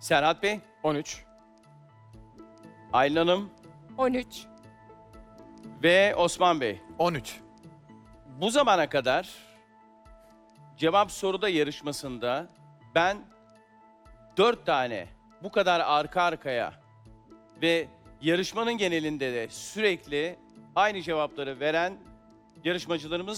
Serhat Bey, 13. Aylin Hanım 13. ve Osman Bey. 13. Bu zamana kadar cevap soruda yarışmasında ben 4 tane bu kadar arka arkaya ve yarışmanın genelinde de sürekli aynı cevapları veren yarışmacılarımız